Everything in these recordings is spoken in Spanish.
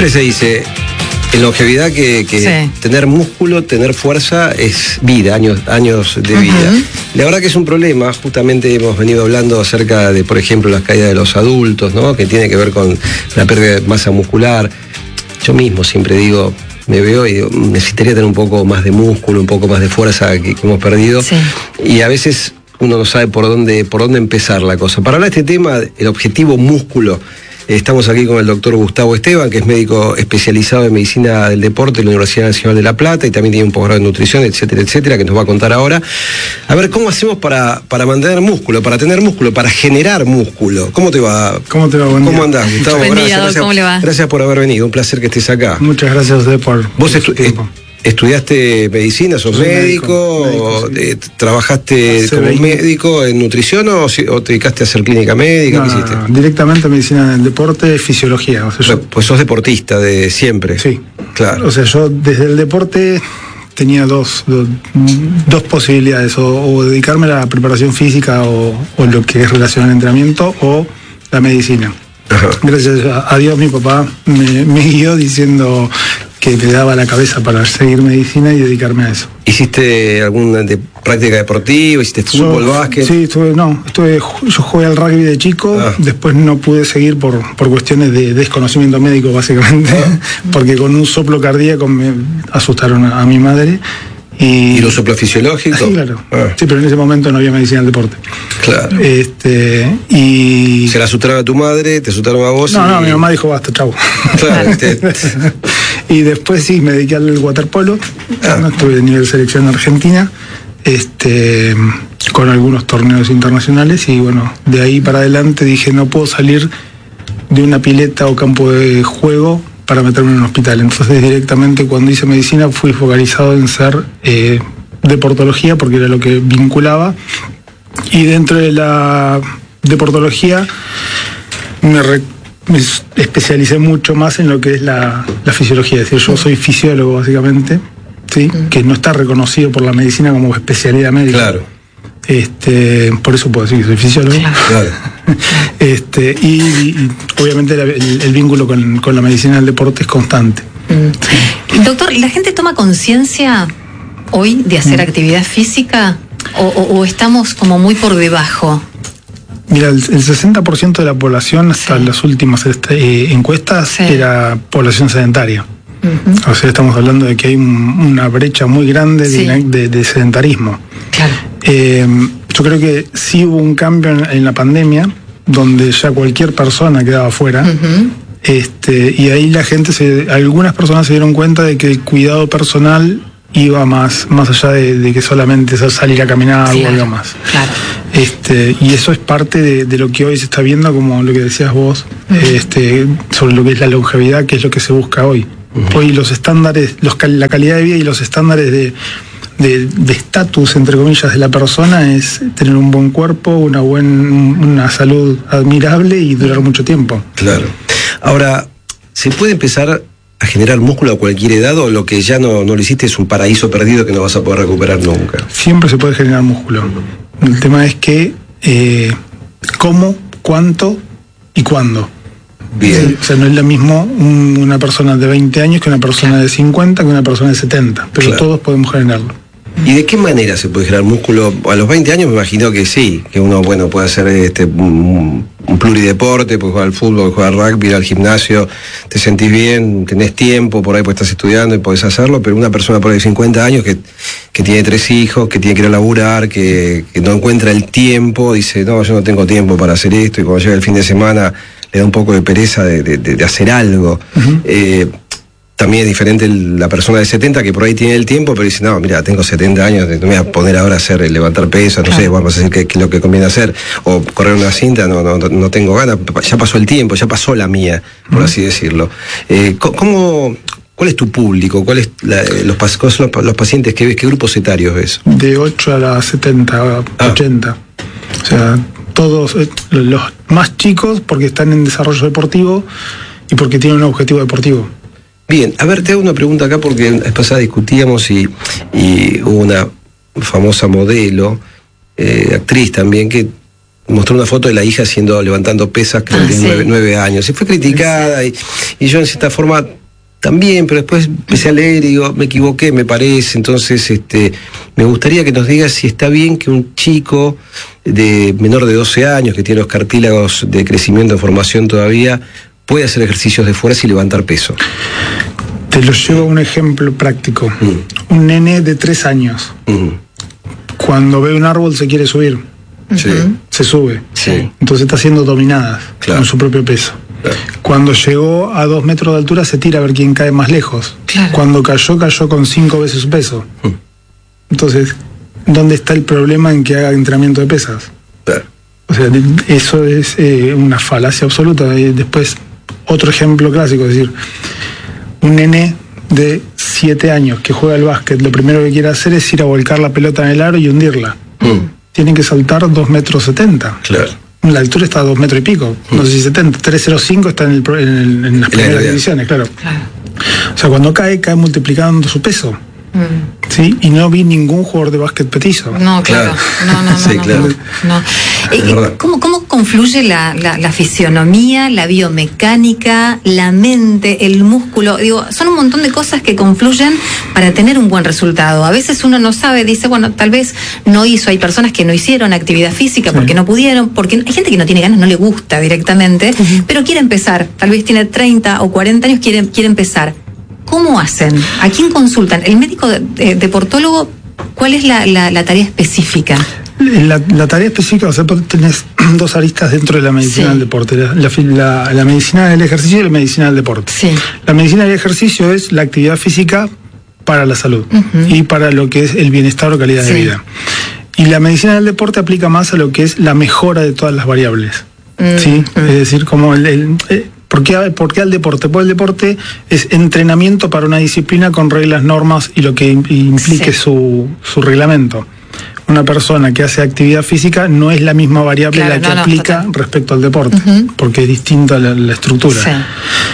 Siempre se dice en longevidad que sí, tener músculo, tener fuerza es vida, años de vida. La verdad que es un problema. Justamente hemos venido hablando acerca de, por ejemplo, las caídas de los adultos, ¿no? Que tiene que ver con la pérdida de masa muscular. Yo mismo siempre digo, me veo y digo, necesitaría tener un poco más de músculo, un poco más de fuerza que hemos perdido. Sí. Y a veces uno no sabe por dónde empezar la cosa. Para hablar de este tema, el objetivo músculo, estamos aquí con el doctor Gustavo Esteban, que es médico especializado en medicina del deporte de la Universidad Nacional de La Plata y también tiene un posgrado en nutrición, etcétera, etcétera, que nos va a contar ahora. A ver, ¿cómo hacemos para mantener músculo, para tener músculo, para generar músculo? ¿Cómo te va? ¿Cómo te va? Buen día. ¿Cómo andás, Gustavo? Buen día, ¿cómo le va? Gracias por haber venido, un placer que estés acá. Muchas gracias a usted por su tiempo. ¿Estudiaste medicina? ¿Sos médico? Sí. ¿Trabajaste como médico en nutrición o te dedicaste a hacer clínica médica? No, ¿qué hiciste? Directamente medicina del deporte, fisiología. O sea, pues sos deportista de siempre. Sí. Claro. O sea, yo desde el deporte tenía dos posibilidades, o dedicarme a la preparación física o lo que es relación al entrenamiento, o la medicina. Ajá. Gracias a Dios mi papá me guió diciendo que me daba la cabeza para seguir medicina y dedicarme a eso. ¿Hiciste alguna práctica deportiva? ¿Hiciste fútbol, básquet? Sí, yo jugué al rugby de chico, después no pude seguir por cuestiones de desconocimiento médico, básicamente, porque con un soplo cardíaco me asustaron a mi madre. ¿Y los soplos fisiológicos? Sí, claro. Sí, pero en ese momento no había medicina del deporte. Claro. Y ¿se la asustaron a tu madre? ¿Te asustaron a vos? No, mi mamá dijo basta, chau. Claro. Y después sí, me dediqué al waterpolo. Estuve de nivel selección argentina, con algunos torneos internacionales, y bueno, de ahí para adelante dije, no puedo salir de una pileta o campo de juego para meterme en un hospital. Entonces directamente cuando hice medicina fui focalizado en ser deportología, porque era lo que vinculaba, y dentro de la deportología me especialicé mucho más en lo que es la fisiología. Es decir, yo soy fisiólogo básicamente, ¿sí? Que no está reconocido por la medicina como especialidad médica. Claro. Por eso puedo decir que soy fisiólogo. Claro. Y obviamente el vínculo con la medicina del deporte es constante. Doctor, ¿la gente toma conciencia hoy de hacer actividad física o estamos como muy por debajo? Mira, el 60% de la población hasta las últimas encuestas era población sedentaria. O sea, estamos hablando de que hay una brecha muy grande de sedentarismo. Claro. Yo creo que sí hubo un cambio en la pandemia, donde ya cualquier persona quedaba fuera. Y ahí algunas personas se dieron cuenta de que el cuidado personal iba más allá de que solamente salir a caminar o algo más. Claro. Y eso es parte de lo que hoy se está viendo, como lo que decías vos, sobre lo que es la longevidad, que es lo que se busca hoy. Hoy los estándares, la calidad de vida y los estándares de estatus, entre comillas, de la persona es tener un buen cuerpo, una salud admirable y durar mucho tiempo. Claro. Ahora, ¿se puede empezar a generar músculo a cualquier edad, o lo que ya no lo hiciste es un paraíso perdido que no vas a poder recuperar nunca? Siempre se puede generar músculo. El tema es que cómo, cuánto y cuándo. Bien. O sea, no es lo mismo una persona de 20 años que una persona de 50 que una persona de 70, pero todos podemos generarlo. ¿Y de qué manera se puede generar músculo? A los 20 años me imagino que sí, que uno puede hacer un plurideporte, puede jugar al fútbol, jugar al rugby, ir al gimnasio, te sentís bien, tenés tiempo, por ahí pues estás estudiando y podés hacerlo, pero una persona por ahí de 50 años que tiene 3 hijos, que tiene que ir a laburar, que no encuentra el tiempo, dice, no, yo no tengo tiempo para hacer esto, y cuando llega el fin de semana le da un poco de pereza de hacer algo. También es diferente la persona de 70 que por ahí tiene el tiempo, pero dice, no, mira, tengo 70 años, no me voy a poner ahora a levantar pesas, no sé, vamos a decir qué es lo que conviene hacer, o correr una cinta, no tengo ganas, ya pasó el tiempo, ya pasó la mía, por así decirlo. ¿Cuál es tu público? ¿Cuáles son los pacientes que ves? ¿Qué grupos etarios ves? De 8 a 70, 80. O sea, todos los más chicos porque están en desarrollo deportivo y porque tienen un objetivo deportivo. Bien, a ver, te hago una pregunta acá porque la vez pasada discutíamos y hubo una famosa modelo, actriz también, que mostró una foto de la hija levantando pesas, creo que tiene 9 años. Y fue criticada, y yo en cierta forma también, pero después empecé a leer y digo, me equivoqué, me parece. Entonces, me gustaría que nos digas si está bien que un chico de menor de 12 años, que tiene los cartílagos de crecimiento en formación todavía, puede hacer ejercicios de fuerza y levantar peso. Te lo llevo a un ejemplo práctico. Un nene de 3 años, cuando ve un árbol se quiere subir, se sube. Entonces está haciendo dominadas con su propio peso. Cuando llegó a 2 metros de altura se tira a ver quién cae más lejos. Cuando cayó con 5 veces su peso. Entonces, ¿dónde está el problema en que haga entrenamiento de pesas? O sea, eso es una falacia absoluta. Después, otro ejemplo clásico, es decir, un nene de 7 años que juega al básquet, lo primero que quiere hacer es ir a volcar la pelota en el aro y hundirla. Tienen que saltar 2,70 metros. La altura está a 2 metros y pico, no sé si 70, 3,05 está en las primeras divisiones, claro. O sea, cuando cae multiplicando su peso. ¿Sí? Y no vi ningún jugador de básquet petizo. No, claro. No. ¿Cómo confluye la fisionomía, la biomecánica, la mente, el músculo? Digo, son un montón de cosas que confluyen para tener un buen resultado. A veces uno no sabe, dice, bueno, tal vez no hizo. Hay personas que no hicieron actividad física porque no pudieron, porque hay gente que no tiene ganas, no le gusta directamente, pero quiere empezar. Tal vez tiene 30 o 40 años, quiere empezar. ¿Cómo hacen? ¿A quién consultan? ¿El médico deportólogo? ¿Cuál es la tarea específica? La tarea específica, o sea, tenés 2 aristas dentro de la medicina del deporte. La medicina del ejercicio y la medicina del deporte. La medicina del ejercicio es la actividad física para la salud y para lo que es el bienestar o calidad de vida. Y la medicina del deporte aplica más a lo que es la mejora de todas las variables. ¿Sí? Es decir, como ¿por qué al deporte? Pues el deporte es entrenamiento para una disciplina con reglas, normas y lo que implique su reglamento. Una persona que hace actividad física no es la misma variable la que aplica respecto al deporte, porque es distinta la estructura.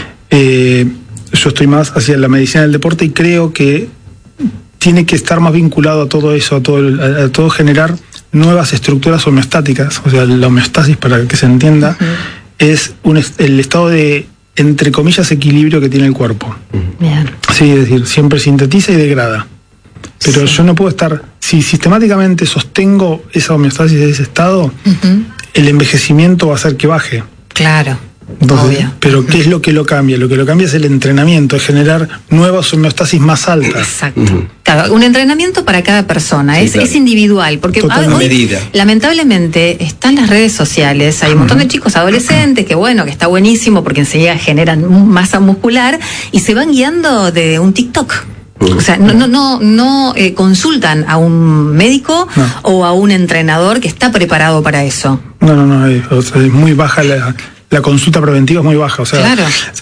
Yo estoy más hacia la medicina del deporte y creo que tiene que estar más vinculado a todo eso, a todo generar nuevas estructuras homeostáticas. O sea, la homeostasis, para que se entienda, es el estado de, entre comillas, equilibrio que tiene el cuerpo. Sí, es decir, siempre sintetiza y degrada. Pero yo no puedo estar, si sistemáticamente sostengo esa homeostasis de ese estado, el envejecimiento va a hacer que baje. Claro. Entonces, pero ¿qué es lo que lo cambia? Lo que lo cambia es el entrenamiento, es generar nuevas homeostasis más altas. Exacto. Claro, un entrenamiento para cada persona, es individual, porque hoy, lamentablemente, están las redes sociales, hay un montón de chicos adolescentes que está buenísimo porque enseguida generan masa muscular y se van guiando de un TikTok. O sea, no consultan a un médico o a un entrenador que está preparado para eso. No, es muy baja la consulta preventiva, es muy baja. O sea,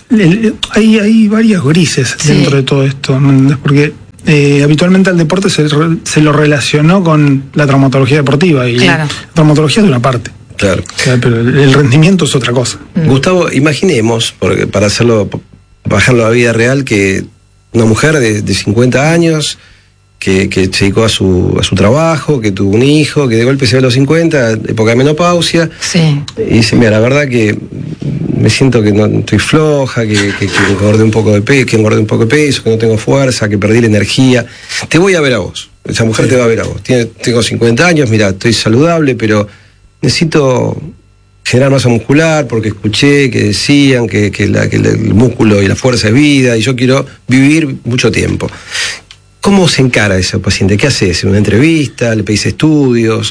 hay varios grises dentro de todo esto, porque habitualmente al deporte se lo relacionó con la traumatología deportiva y la traumatología es una parte. Claro. O sea, pero el rendimiento es otra cosa. Gustavo, imaginemos, porque para bajarlo a la vida real, que una mujer de 50 años que se dedicó a su trabajo, que tuvo un hijo, que de golpe se ve a los 50, época de menopausia, y dice, mira, la verdad que me siento que no estoy floja, que engordé un poco de peso, que no tengo fuerza, que perdí la energía. Te voy a ver a vos. Esa mujer te va a ver a vos. Tengo 50 años, mira, estoy saludable, pero necesito generar masa muscular porque escuché que decían que el músculo y la fuerza es vida y yo quiero vivir mucho tiempo. ¿Cómo se encara a ese paciente? ¿Qué haces? ¿Una entrevista? ¿Le pedís estudios?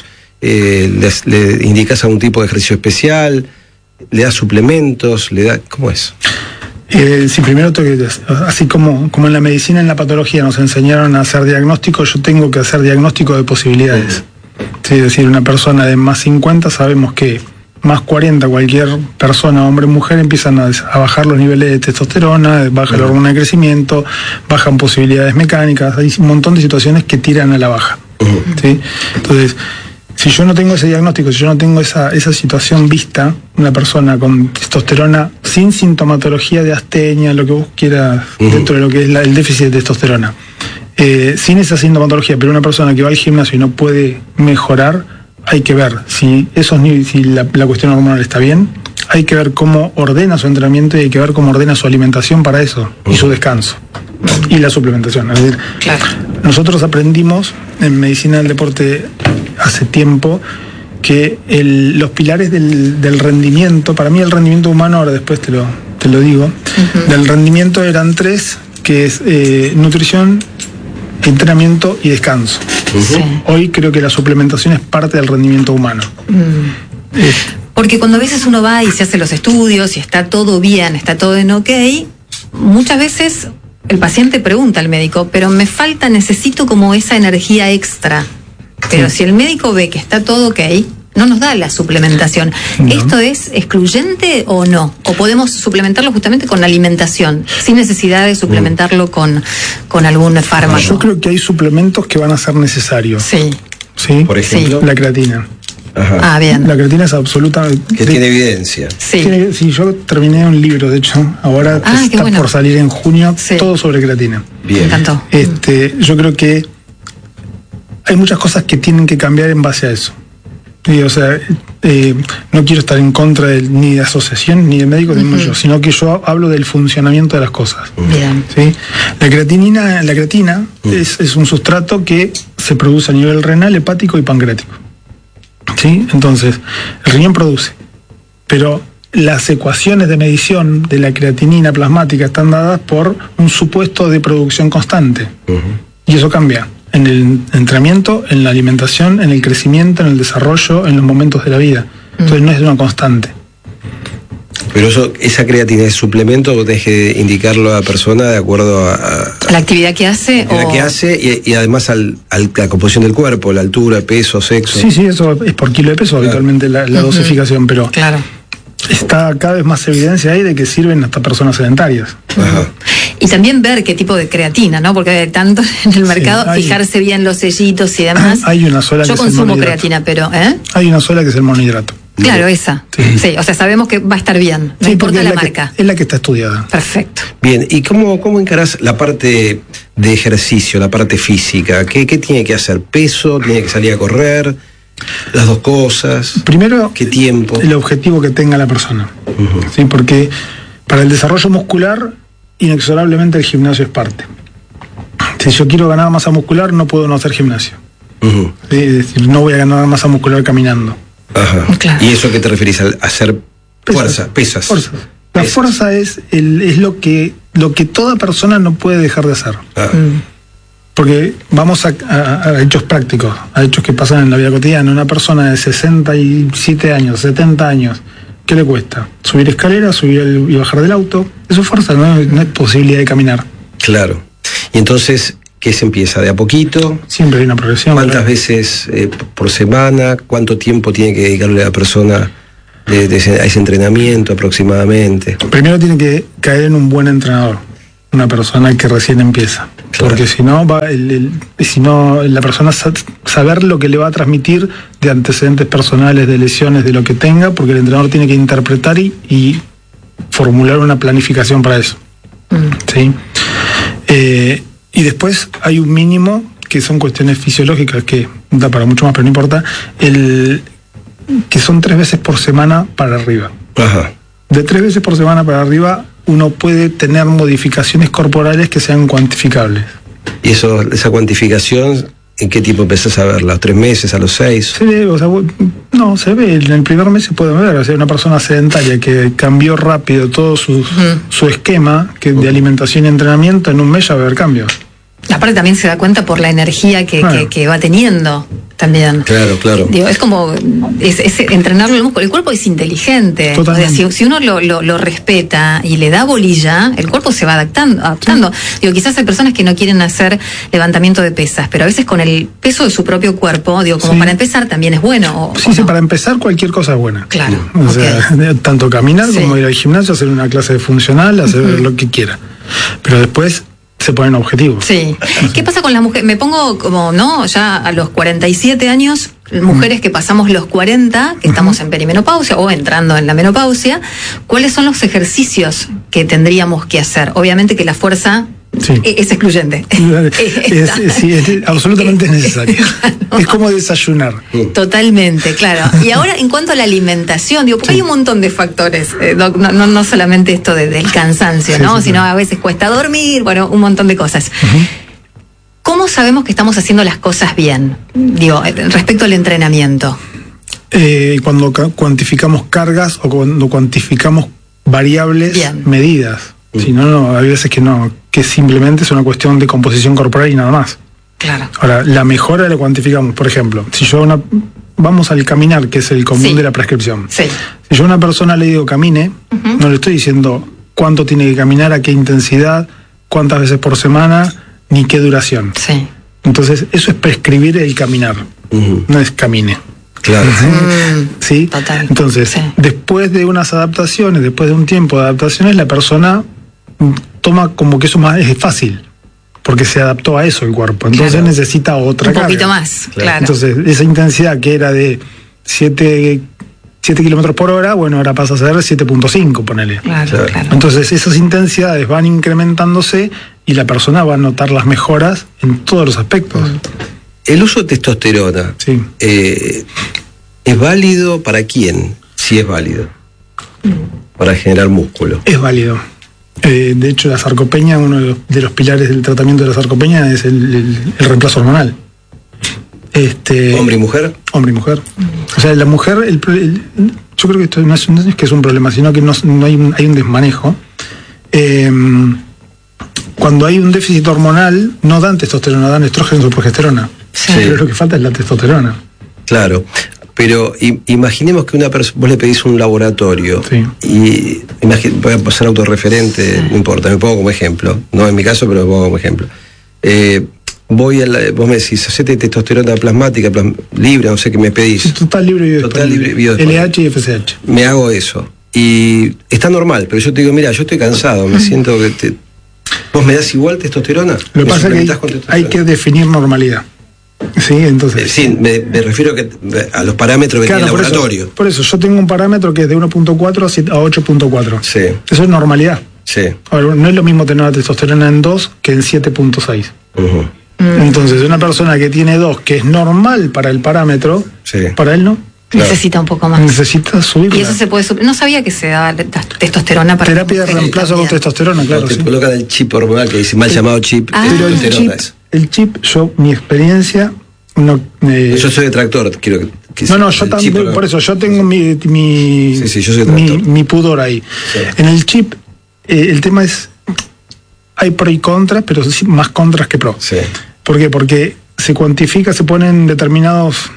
¿Le indicas algún tipo de ejercicio especial? ¿Le das suplementos? ¿Cómo es? Sí, primero así como en la medicina, en la patología nos enseñaron a hacer diagnóstico, yo tengo que hacer diagnóstico de posibilidades. Sí, es decir, una persona de más 50 sabemos que más 40, cualquier persona, hombre o mujer, empiezan a bajar los niveles de testosterona, baja la hormona de crecimiento, bajan posibilidades mecánicas, hay un montón de situaciones que tiran a la baja. ¿Sí? Entonces, si yo no tengo ese diagnóstico, si yo no tengo esa situación vista, una persona con testosterona sin sintomatología de astenia, lo que vos quieras, dentro de lo que es el déficit de testosterona, sin esa sintomatología, pero una persona que va al gimnasio y no puede mejorar, hay que ver si la cuestión hormonal está bien, hay que ver cómo ordena su entrenamiento y hay que ver cómo ordena su alimentación para eso y su descanso y la suplementación. Es decir, Claro. nosotros aprendimos en medicina del deporte hace tiempo que los pilares del rendimiento, para mí el rendimiento humano, ahora después te lo digo, del rendimiento eran 3, que es nutrición, entrenamiento y descanso. Sí. Hoy creo que la suplementación es parte del rendimiento humano. Porque cuando a veces uno va y se hace los estudios y está todo bien, está todo en ok, muchas veces el paciente pregunta al médico, pero me falta, necesito como esa energía extra. Pero si el médico ve que está todo ok, no nos da la suplementación. No. ¿Esto es excluyente o no? ¿O podemos suplementarlo justamente con alimentación, sin necesidad de suplementarlo con algún fármaco? Yo creo que hay suplementos que van a ser necesarios. Sí. ¿Sí? Por ejemplo. La creatina. Ajá. Ah, bien. La creatina es absolutamente... Que tiene evidencia. Sí. Sí, yo terminé un libro, de hecho, ahora Ah, qué está bueno. por salir en junio, Sí. todo sobre creatina. Me Bien. encantó. Yo creo que hay muchas cosas que tienen que cambiar en base a eso. Sí, o sea, no quiero estar en contra ni de asociación, ni de médicos, ni mucho, sino que yo hablo del funcionamiento de las cosas. Bien. ¿Sí? La creatina es un sustrato que se produce a nivel renal, hepático y pancreático. ¿Sí? Entonces, el riñón produce, pero las ecuaciones de medición de la creatinina plasmática están dadas por un supuesto de producción constante. Y eso cambia en el entrenamiento, en la alimentación, en el crecimiento, en el desarrollo, en los momentos de la vida. Entonces no es una constante. Pero esa creatina es suplemento, vos tenés que indicarlo a la persona de acuerdo a ¿La actividad que hace? la que hace y además a la composición del cuerpo, la altura, peso, sexo. Sí, eso es por kilo de peso habitualmente la dosificación, pero Claro. está cada vez más evidencia ahí de que sirven hasta personas sedentarias. Ajá. Y también ver qué tipo de creatina, ¿no? Porque hay tanto en el mercado, hay- fijarse bien los sellitos y demás. Hay una sola Yo que es el consumo monohidrato. creatina, pero, Hay una sola que es el monohidrato. Claro, esa. Sí, o sea, sabemos que va a estar bien, no Sí, importa porque la es marca. es la que está estudiada. Perfecto. Bien, ¿y cómo encarás la parte de ejercicio, la parte física? ¿Qué tiene que hacer? ¿Peso? ¿Tiene que salir a correr? ¿Las dos cosas? Primero, ¿Qué tiempo? el objetivo que tenga la persona. ¿Sí? Porque para el desarrollo muscular, inexorablemente el gimnasio es parte. Si yo quiero ganar masa muscular, no puedo no hacer gimnasio. Ujú. ¿Sí? Es decir, no voy a ganar masa muscular caminando. Ajá. Claro. ¿Y eso qué te referís? ¿A hacer fuerza? Pesas. Fuerza. La Pesas. fuerza es lo que toda persona no puede dejar de hacer. Ah. Porque vamos a hechos prácticos, a hechos que pasan en la vida cotidiana. Una persona de 67 años, 70 años, ¿qué le cuesta? Subir escaleras, subir y bajar del auto. Eso es fuerza, no es posibilidad de caminar. Claro. Y entonces, ¿qué se empieza? ¿De a poquito? Siempre hay una progresión. ¿Cuántas ¿verdad? veces por semana? ¿Cuánto tiempo tiene que dedicarle a la persona a ese entrenamiento aproximadamente? Primero tiene que caer en un buen entrenador, una persona que recién empieza. Claro. Porque si no, si no la persona saber lo que le va a transmitir de antecedentes personales, de lesiones, de lo que tenga, porque el entrenador tiene que interpretar y formular una planificación para eso. ¿Sí? Y después hay un mínimo que son cuestiones fisiológicas que da para mucho más, pero no importa, que son 3 veces por semana para arriba. Ajá. De 3 veces por semana para arriba uno puede tener modificaciones corporales que sean cuantificables. ¿Y esa cuantificación, en qué tiempo empezás a verla? ¿A los 3 meses, a los 6? Se ve, o sea, no, se ve, en el primer mes se puede ver, o sea, una persona sedentaria que cambió rápido todo su esquema de alimentación y entrenamiento, en un mes ya va a haber cambios. Aparte también se da cuenta por la energía Claro. que va teniendo también. Claro, claro. Digo, es como es entrenarlo el músculo. El cuerpo es inteligente. Totalmente. O sea, si uno lo respeta y le da bolilla, el cuerpo se va adaptando. Digo, quizás hay personas que no quieren hacer levantamiento de pesas, pero a veces con el peso de su propio cuerpo, digo, como Sí. para empezar también es bueno. Sí, no. para empezar cualquier cosa es buena. Claro. O sea, tanto caminar Sí. como ir al gimnasio, hacer una clase de funcional, hacer lo que quiera. Pero después se ponen objetivos. Sí. ¿Qué pasa con las mujeres? Me pongo como, ¿no? Ya a los 47 años, mujeres que pasamos los 40, que estamos en perimenopausia o entrando en la menopausia, ¿cuáles son los ejercicios que tendríamos que hacer? Obviamente que la fuerza Sí. Es excluyente. Sí, absolutamente necesario. No. Es como desayunar. Totalmente, claro. Y ahora, en cuanto a la alimentación, digo, porque hay un montón de factores, Doc, no solamente esto del cansancio, Sí, ¿no? sí, Sino claro. a veces cuesta dormir, bueno, un montón de cosas. Uh-huh. ¿Cómo sabemos que estamos haciendo las cosas bien? Digo, respecto al entrenamiento. Cuando cuantificamos cargas o cuando cuantificamos variables Bien. medidas. Si no, hay veces que simplemente es una cuestión de composición corporal y nada más. Claro. Ahora, la mejora la cuantificamos. Por ejemplo, si yo vamos al caminar, que es el común Sí. de la prescripción. Sí. Si yo a una persona le digo camine, Uh-huh. no le estoy diciendo cuánto tiene que caminar, a qué intensidad, cuántas veces por semana, ni qué duración. Sí. Entonces, eso es prescribir el caminar, no es camine. Claro. ¿Sí? Total. Entonces, Sí. después de unas adaptaciones, después de un tiempo de adaptaciones, la persona toma como que eso es fácil, porque se adaptó a eso el cuerpo. Entonces Claro. necesita otra Un poquito carga. más, claro. Entonces, esa intensidad que era de 7 kilómetros por hora, bueno, ahora pasa a ser 7.5, ponele. Claro, Claro. claro. Entonces, esas intensidades van incrementándose y la persona va a notar las mejoras en todos los aspectos. El uso de testosterona, Sí. ¿es válido para quién? Si es válido. Para generar músculo. Es válido. De hecho, la sarcopenia, uno de los pilares del tratamiento de la sarcopenia es el reemplazo hormonal. ¿Hombre y mujer? Hombre y mujer. O sea, la mujer, yo creo que esto no es que es un problema, sino que no hay un desmanejo. Cuando hay un déficit hormonal, no dan testosterona, dan estrógenos o progesterona. Sí. Pero lo que falta es la testosterona. Claro. Pero imaginemos que una persona, vos le pedís un laboratorio, Sí. y voy a pasar autorreferente, no importa, me pongo como ejemplo, no en mi caso, pero me pongo como ejemplo. Vos me decís, hacete testosterona plasmática, libre, no sé qué me pedís. Total libre y Total libre y biodisponible. LH y FSH. Me hago eso. Y está normal, pero yo te digo, mira, yo estoy cansado, me siento que ¿vos me das igual testosterona? Lo que ¿Me pasa es suplementás que con hay testosterona? que definir normalidad. Sí, entonces. Sí, me refiero a los parámetros que tiene el laboratorio. Por eso, yo tengo un parámetro que es de 1.4 a 8.4. Sí, Eso es normalidad. sí. Ahora, no es lo mismo tener la testosterona en 2 que en 7.6. Ujú. Entonces, una persona que tiene 2, que es normal para el parámetro, Sí. para él no. Claro. Necesita un poco más. Necesita subirla. Y eso se puede no sabía que se daba testosterona para Terapia de mujeres reemplazo con también. testosterona, claro. Te Sí. colocan el chip hormonal que dice mal llamado chip Ah. de Pero testosterona. el chip, mi experiencia, no. Yo soy detractor, quiero que No, yo el chip también, hormonal. por eso, yo tengo mi Sí, yo soy tractor. mi pudor ahí. Sí. En el chip, el tema es, hay pro y contras, pero sí más contras que pro. Sí. ¿Por qué? Porque se cuantifica, se ponen determinados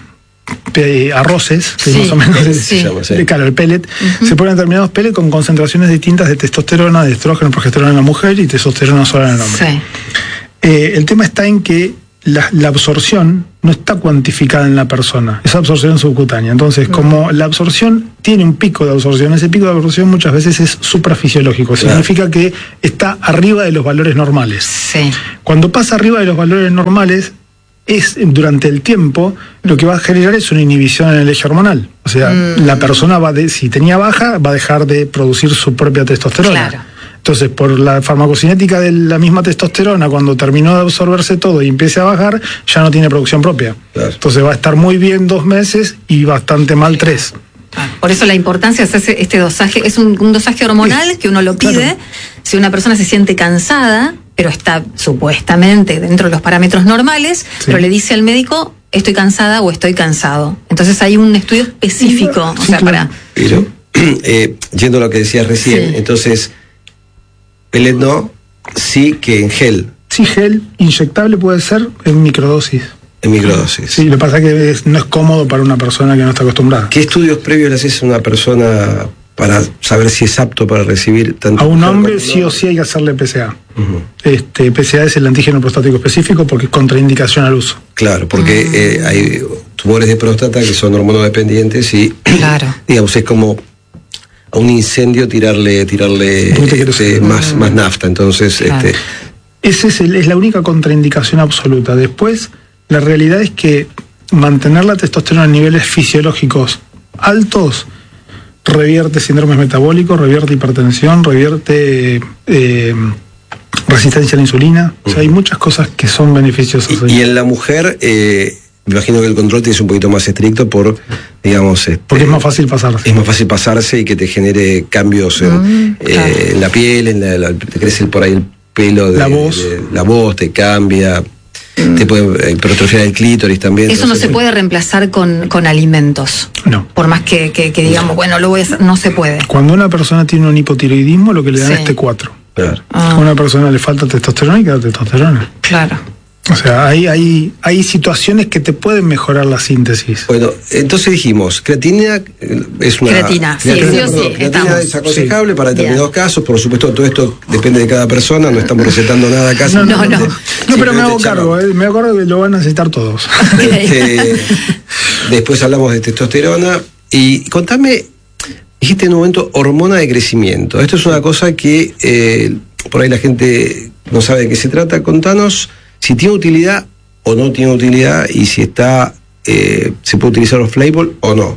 arroces, que Sí, más o menos sí. Se llama, sí. claro, el pellet, se ponen determinados pellets con concentraciones distintas de testosterona, de estrógeno, progesterona en la mujer y testosterona sola en el hombre. Sí. El tema está en que la absorción no está cuantificada en la persona, es absorción subcutánea. Entonces, como la absorción tiene un pico de absorción, ese pico de absorción muchas veces es suprafisiológico, Claro. significa que está arriba de los valores normales. Sí. Cuando pasa arriba de los valores normales, durante el tiempo, lo que va a generar es una inhibición en el eje hormonal. O sea, la persona si tenía baja, va a dejar de producir su propia testosterona. Claro. Entonces, por la farmacocinética de la misma testosterona, cuando terminó de absorberse todo y empiece a bajar, ya no tiene producción propia. Claro. Entonces va a estar muy bien 2 meses y bastante mal 3. Por eso la importancia de hacer este dosaje, es un dosaje hormonal que uno lo pide. Claro. Si una persona se siente cansada, pero está supuestamente dentro de los parámetros normales, Sí. pero le dice al médico, estoy cansada o estoy cansado. Entonces hay un estudio específico, Sí, o sea, claro. Pero, yendo a lo que decías recién, Sí. entonces, pellet no, sí que en gel, Sí, gel inyectable puede ser en microdosis. en microdosis. Sí, lo que pasa es que no es cómodo para una persona que no está acostumbrada. ¿Qué estudios previos le haces a una persona para saber si es apto para recibir tanto A un mujer hombre como sí o sí hay que hacerle PSA. Ujú. PSA es el antígeno prostático específico porque es contraindicación al uso. Claro, porque hay tumores de próstata que son hormonodependientes y, Claro. digamos, es como a un incendio tirarle Punto queroseno. más nafta. Entonces, Claro. Esa es la única contraindicación absoluta. Después, la realidad es que mantener la testosterona en niveles fisiológicos altos revierte síndromes metabólicos, revierte hipertensión, revierte resistencia a la insulina. O sea, hay muchas cosas que son beneficiosas. Y en la mujer, me imagino que el control tiene un poquito más estricto por, digamos... porque es más fácil pasarse. Es más fácil pasarse y que te genere cambios en la piel, te crece por ahí el pelo, la voz te cambia... Te puede hipertrofiar el clítoris también. Eso no se puede reemplazar con alimentos. No. Por más que digamos, bueno, lo voy a hacer, no se puede. Cuando una persona tiene un hipotiroidismo, lo que le dan es T4. Claro. A una persona le falta testosterona y queda testosterona. Claro. O sea, hay situaciones que te pueden mejorar la síntesis. Bueno, entonces dijimos, creatina es una... Creatina es aconsejable para determinados casos. Por supuesto, todo esto depende de cada persona, no estamos recetando nada acá. No, pero me hago cargo, me acuerdo que lo van a necesitar todos. Después hablamos de testosterona. Y contame, dijiste en un momento hormona de crecimiento. Esto es una cosa que por ahí la gente no sabe de qué se trata. Contanos si tiene utilidad o no tiene utilidad y si se puede utilizar los Flavol o no.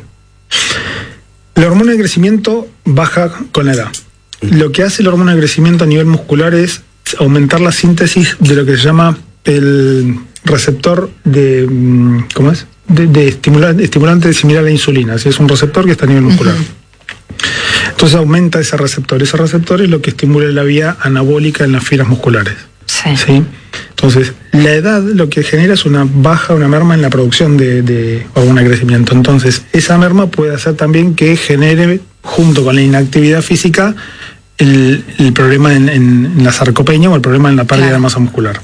La hormona de crecimiento baja con la edad. Lo que hace la hormona de crecimiento a nivel muscular es aumentar la síntesis de lo que se llama el receptor de ¿cómo es? De estimulante similar a la insulina. Es un receptor que está a nivel muscular. Entonces aumenta ese receptor. Ese receptor es lo que estimula la vía anabólica en las fibras musculares. ¿Sí? Entonces, la edad lo que genera es una merma en la producción de hormona de crecimiento. Entonces, esa merma puede hacer también que genere, junto con la inactividad física, el problema en la sarcopenia o el problema en la pérdida de masa muscular.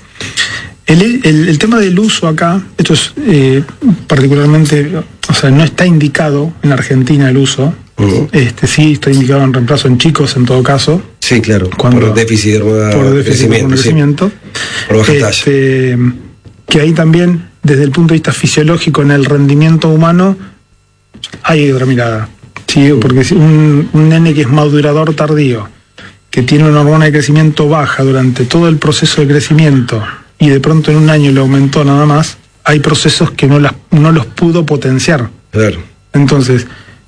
El tema del uso acá, esto es particularmente, o sea, no está indicado en la Argentina el uso. Sí está indicado en reemplazo en chicos en todo caso. Sí, claro. Por déficit de crecimiento. Por baja talla. Que ahí también, desde el punto de vista fisiológico, en el rendimiento humano, hay otra mirada. ¿Sí? Porque si un nene que es madurador tardío, que tiene una hormona de crecimiento baja durante todo el proceso de crecimiento, y de pronto en un año le aumentó nada más, hay procesos que no los pudo potenciar. Claro. Entonces,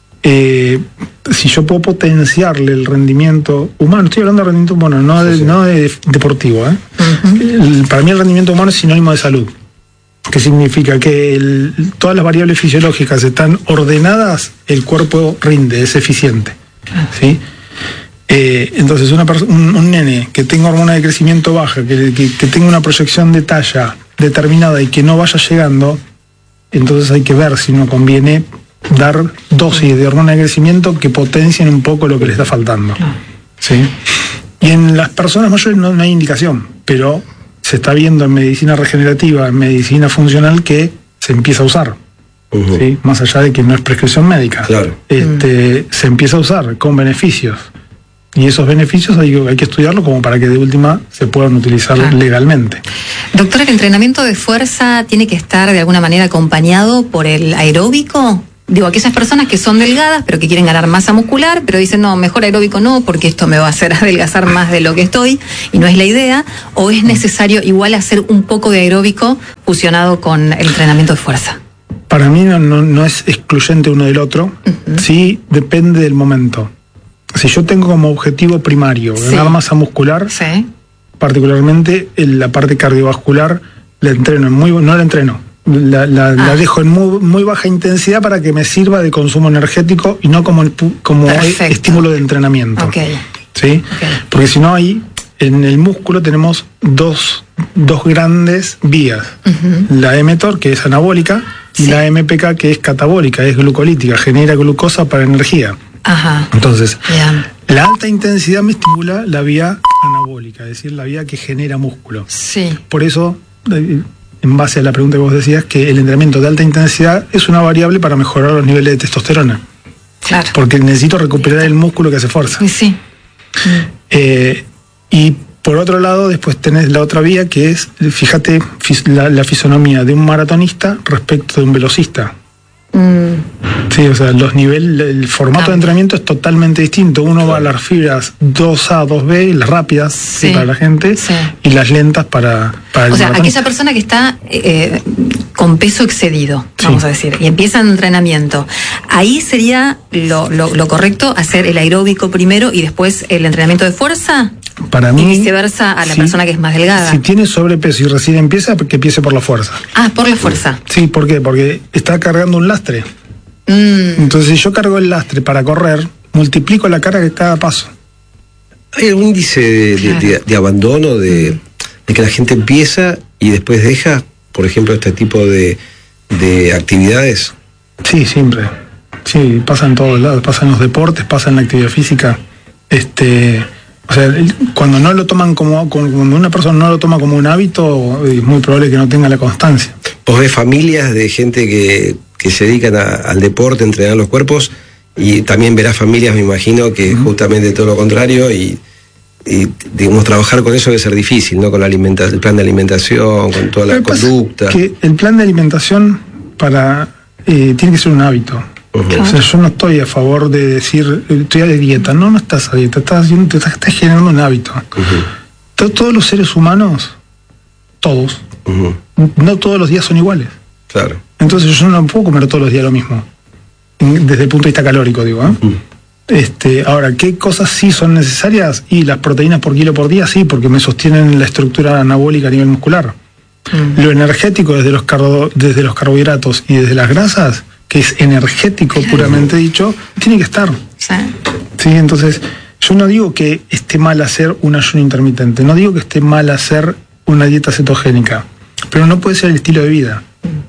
si yo puedo potenciarle el rendimiento humano, estoy hablando de rendimiento humano, no de deportivo, para mí el rendimiento humano es sinónimo de salud, que significa que todas las variables fisiológicas están ordenadas, el cuerpo rinde, es eficiente, ¿sí? Entonces un nene que tenga hormona de crecimiento baja, que tenga una proyección de talla determinada y que no vaya llegando, entonces hay que ver si no conviene dar dosis de hormona de crecimiento que potencien un poco lo que le está faltando. ¿Sí? Y en las personas mayores no hay indicación, pero se está viendo en medicina regenerativa, en medicina funcional, que se empieza a usar. ¿Sí? Más allá de que no es prescripción médica. Claro. Se empieza a usar con beneficios. Y esos beneficios hay que estudiarlo como para que de última se puedan utilizar legalmente. Doctora, ¿el entrenamiento de fuerza tiene que estar de alguna manera acompañado por el aeróbico? Digo, aquellas personas que son delgadas, pero que quieren ganar masa muscular, pero dicen, no, mejor aeróbico no, porque esto me va a hacer adelgazar más de lo que estoy, y no es la idea, o es necesario igual hacer un poco de aeróbico fusionado con el entrenamiento de fuerza. Para mí no es excluyente uno del otro, sí depende del momento. Si yo tengo como objetivo primario ganar masa muscular, particularmente en la parte cardiovascular, la dejo en muy baja intensidad para que me sirva de consumo energético y no como estímulo de entrenamiento. ¿Sí? Porque si no, ahí en el músculo tenemos dos grandes vías. La mTOR, que es anabólica, y la MPK, que es catabólica, es glucolítica, genera glucosa para energía. Entonces, la alta intensidad me estimula la vía anabólica, es decir, la vía que genera músculo. Por eso, en base a la pregunta que vos decías, que el entrenamiento de alta intensidad es una variable para mejorar los niveles de testosterona. Claro. Porque necesito recuperar el músculo que hace fuerza. Y por otro lado, después tenés la otra vía, que es, fíjate, la fisonomía de un maratonista respecto de un velocista. Sí, o sea, los niveles, el formato de entrenamiento es totalmente distinto. Uno va a las fibras 2A, 2B, las rápidas para la gente, y las lentas para el maratonista. Aquella persona que está con peso excedido, vamos a decir, y empieza el entrenamiento, ahí sería lo correcto hacer el aeróbico primero y después el entrenamiento de fuerza. Para mí, y viceversa a la persona que es más delgada. Si tiene sobrepeso y recién empieza, que empiece por la fuerza. Por la fuerza. Sí, ¿por qué? Porque está cargando un lastre. Entonces, si yo cargo el lastre para correr, multiplico la carga de cada paso. ¿Hay algún índice de abandono, de que la gente empieza y después deja, por ejemplo, este tipo de actividades? Sí, siempre. Sí, pasa en todos lados, pasa en los deportes, pasa en la actividad física. O sea, cuando no lo toman cuando una persona no lo toma como un hábito, es muy probable que no tenga la constancia. ¿Vos ves familias de gente que se dedican al deporte, a entrenar los cuerpos? Y también verás familias, me imagino, que justamente todo lo contrario y digamos, trabajar con eso debe ser difícil, ¿no? Con el plan de alimentación, con toda la conducta. Que el plan de alimentación tiene que ser un hábito. O sea, yo no estoy a favor de decir, estoy a dieta. No estás a dieta, estás generando un hábito. Todos los seres humanos, todos, no todos los días son iguales. Claro. Entonces yo no puedo comer todos los días lo mismo, desde el punto de vista calórico, digo. Ahora, ¿qué cosas sí son necesarias? Y las proteínas por kilo por día, sí, porque me sostienen la estructura anabólica a nivel muscular. Lo energético desde los carbohidratos y desde las grasas, que es energético puramente dicho, tiene que estar. Sí, entonces, yo no digo que esté mal hacer un ayuno intermitente, no digo que esté mal hacer una dieta cetogénica, pero no puede ser el estilo de vida,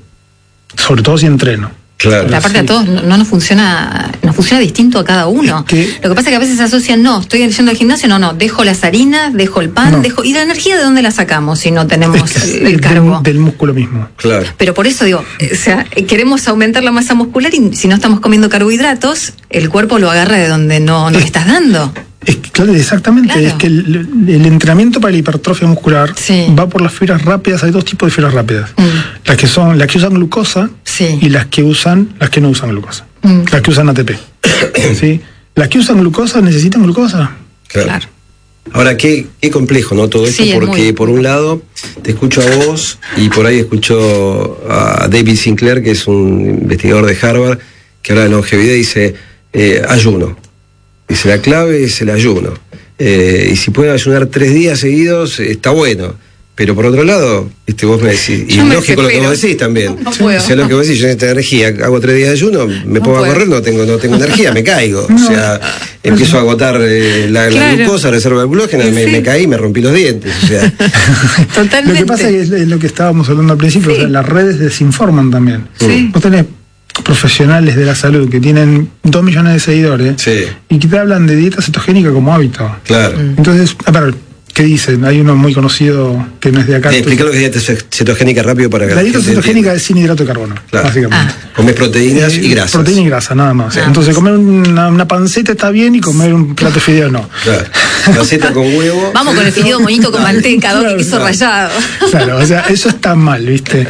sobre todo si entreno. Claro. La parte de todos no nos funciona distinto a cada uno. Lo que pasa es que a veces se asocian, estoy yendo al gimnasio, dejo las harinas, dejo el pan, ¿y la energía de dónde la sacamos si no tenemos el carbo? Del músculo mismo. Claro. Pero por eso digo, o sea, queremos aumentar la masa muscular y si no estamos comiendo carbohidratos, el cuerpo lo agarra de donde no le estás dando. Claro, exactamente. Claro. Es que el entrenamiento para la hipertrofia muscular va por las fibras rápidas. Hay dos tipos de fibras rápidas. Las que usan glucosa y las que no usan glucosa. Las que usan ATP. ¿Sí? Las que usan glucosa necesitan glucosa. Claro. Ahora, qué complejo, ¿no? Todo esto, porque por un lado te escucho a vos y por ahí escucho a David Sinclair, que es un investigador de Harvard, que habla de longevidad y dice, ayuno. Dice, la clave es el ayuno. Y si pueden ayunar 3 días seguidos, está bueno. Pero por otro lado, vos me decís, y lógico lo que vos decís también. No puedo. O sea, lo que vos decís, yo necesito energía, hago 3 días de ayuno, me pongo a correr, no tengo energía, me caigo. O sea, empiezo a agotar la glucosa, reserva de glucógeno, me caí, me rompí los dientes. O sea. Totalmente. Lo que pasa es lo que estábamos hablando al principio, o sea, las redes desinforman también. Vos tenés profesionales de la salud que tienen 2 millones de seguidores y que te hablan de dieta cetogénica como hábito. Claro. Entonces, ¿qué dicen? Hay uno muy conocido que no es de acá. Explica lo que es dieta cetogénica rápido para que la dieta cetogénica es sin hidrato de carbono, básicamente. Comes proteínas y grasas. Proteína y grasa, nada más. Entonces, comer una panceta está bien y comer un plato de fideo no. Claro. Panceta con huevo. Vamos con el fideo bonito con manteca, y queso rallado. Claro, o sea, eso está mal, ¿viste?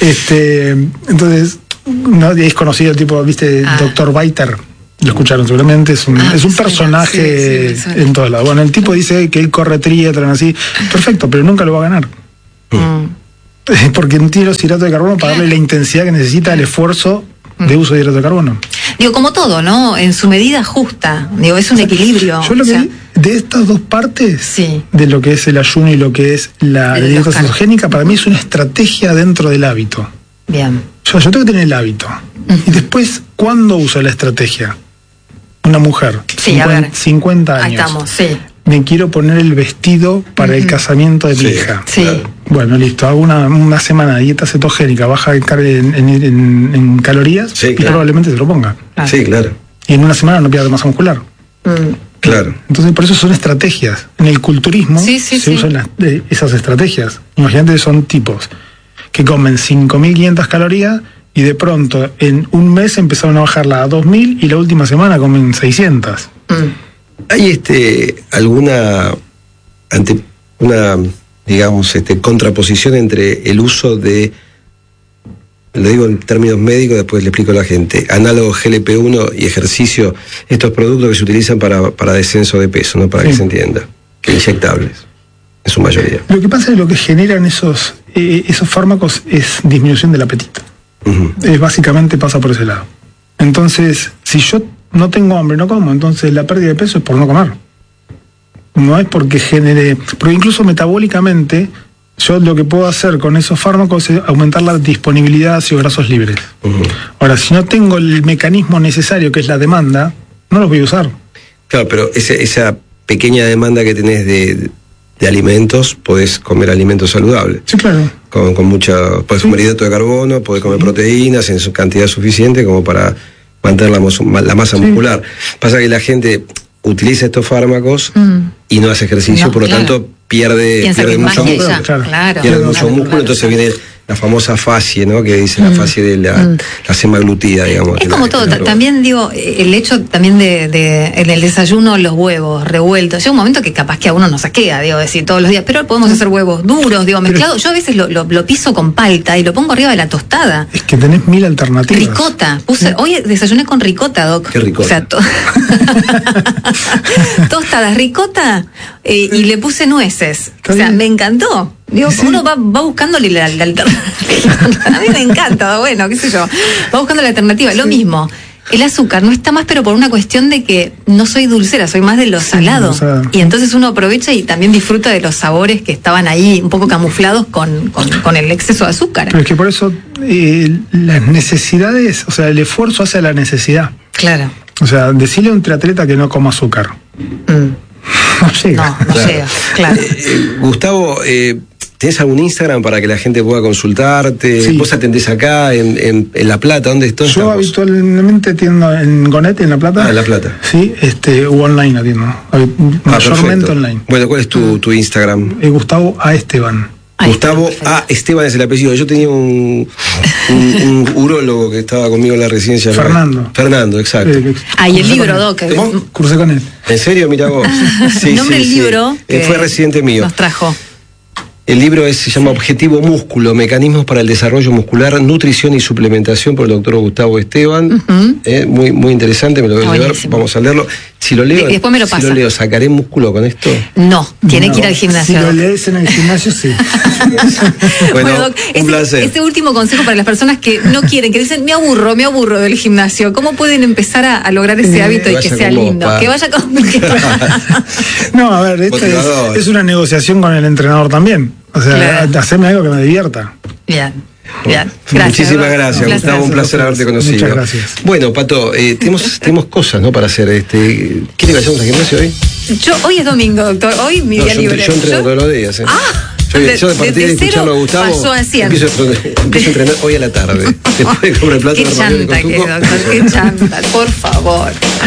Entonces, no es conocido el tipo, ¿viste? Dr. Biter. Lo escucharon seguramente, es un personaje en todos lados. Bueno, el tipo dice que él corre triatlón así, perfecto, pero nunca lo va a ganar. Porque no tiene los hidratos de carbono para darle la intensidad que necesita el esfuerzo de uso de hidratos de carbono. Digo, como todo, ¿no? En su medida justa. Digo, es un equilibrio. Yo lo que de estas dos partes, de lo que es el ayuno y lo que es la dieta cetogénica, para mí es una estrategia dentro del hábito. Bien. Yo tengo que tener el hábito. Y después, ¿cuándo uso la estrategia? Una mujer, 50 años. Ahí estamos, Me quiero poner el vestido para el casamiento de mi hija. Bueno, listo, hago una semana de dieta cetogénica, baja en calorías y probablemente se lo ponga. Sí, claro. Y en una semana no pierde masa muscular. Claro. Entonces, por eso son estrategias. En el culturismo se usan esas estrategias. Imagínate que son tipos que comen 5.500 calorías y de pronto en un mes empezaron a bajarla a 2.000 y la última semana comen 600. ¿Hay alguna digamos, contraposición entre el uso de, lo digo en términos médicos, después le explico a la gente, análogos GLP-1 y ejercicio, estos productos que se utilizan para descenso de peso, ¿no? Para que se entienda, que inyectables, en su mayoría? Lo que pasa es que lo que generan esos fármacos es disminución del apetito. Básicamente pasa por ese lado. Entonces, si yo no tengo hambre, no como, entonces la pérdida de peso es por no comer. No es porque genere... Porque incluso metabólicamente, yo lo que puedo hacer con esos fármacos es aumentar la disponibilidad de ácidos grasos libres. Ahora, si no tengo el mecanismo necesario, que es la demanda, no los voy a usar. Claro, pero esa pequeña demanda que tenés de alimentos, podés comer alimentos saludables. Sí, claro. Con mucha... Podés comer hidrato de carbono, podés comer proteínas en su cantidad suficiente como para mantener la masa muscular. Pasa que la gente utiliza estos fármacos y no hace ejercicio, por lo tanto pierde mucho músculo. Pierde mucho músculo, entonces viene la famosa fascie, ¿no? Que dice la fascie de la semaglutida, digamos. Es como todo, también digo, el hecho también de en el desayuno los huevos revueltos. Llega un momento que capaz que a uno nos saquea, digo, decir todos los días, pero podemos hacer huevos duros, digo, mezclados. Yo a veces lo piso con palta y lo pongo arriba de la tostada. Es que tenés 1000 alternativas. Ricota. Hoy desayuné con ricota, Doc. ¿Qué ricota? O sea, tostadas, ricota y le puse nueces. O sea, me encantó. Digo, uno va buscándole la alternativa. A mí me encanta, bueno, qué sé yo. Va buscando la alternativa. Lo mismo, el azúcar no está más, pero por una cuestión de que no soy dulcera, soy más de lo salado. Y entonces uno aprovecha y también disfruta de los sabores que estaban ahí un poco camuflados con el exceso de azúcar. Pero es que por eso las necesidades, o sea, el esfuerzo hace la necesidad. Claro. O sea, decirle a un triatleta que no coma azúcar. No llega. No llega, claro. Gustavo, ¿tenés algún Instagram para que la gente pueda consultarte? Sí. ¿Vos atendés acá en La Plata? ¿Dónde estás? Yo habitualmente atiendo en Gonet, en La Plata. En La Plata. Sí, u online atiendo. Mayormente online. Bueno, ¿cuál es tu Instagram? Gustavo A. Esteban. Gustavo A. Esteban es el apellido. Yo tenía un urólogo que estaba conmigo en la residencia. Fernando, exacto. Y el libro, Doc. Cursé con él. ¿En serio? Mira vos. El nombre del libro. Fue residente mío. Nos trajo. El libro se llama Objetivo Músculo, Mecanismos para el Desarrollo Muscular, Nutrición y Suplementación, por el doctor Gustavo Esteban. Muy, muy interesante, me lo voy a llevar, vamos a leerlo. Si lo leo, después me lo pasa. Si lo leo, ¿sacaré músculo con esto? No, tiene que ir al gimnasio. Si lo lees en el gimnasio, sí. Bueno, Doc, un placer. Ese último consejo para las personas que no quieren, que dicen, me aburro del gimnasio. ¿Cómo pueden empezar a lograr ese hábito y que sea lindo? Que vaya con... No, a ver, esto es una negociación con el entrenador también. O sea, hacerme algo que me divierta. Bien. Gracias, muchísimas gracias, Gustavo, un placer haberte conocido. Muchas gracias. Bueno, Pato, tenemos cosas, ¿no?, para hacer. ¿Quiere que vayamos al gimnasio hoy? Hoy es domingo, doctor. Hoy mi día libre. Yo entreno todos los días. Yo de partir de escucharlo a Gustavo, empiezo a entrenar hoy a la tarde. Después de comer el plato de Qué chanta que, doctor, qué chanta, por favor.